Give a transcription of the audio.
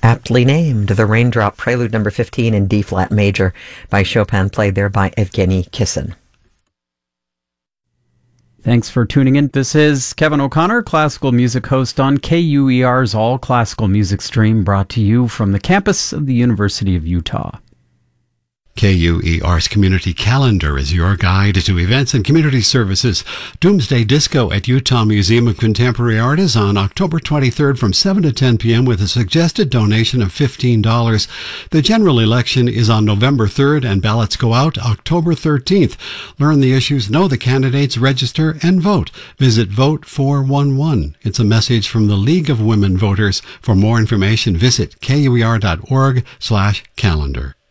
Aptly named, the Raindrop Prelude number 15 in D-flat major by Chopin, played there by Evgeny Kissin. Thanks for tuning in. This is Kevin O'Connor, classical music host on KUER's All Classical Music Stream, brought to you from the campus of the University of Utah. KUER's community calendar is your guide to events and community services. Doomsday Disco at Utah Museum of Contemporary Art is on October 23rd from 7 to 10 p.m. with a suggested donation of $15. The general election is on November 3rd and ballots go out October 13th. Learn the issues, know the candidates, register, and vote. Visit Vote 411. It's a message from the League of Women Voters. For more information, visit KUER.org/calendar.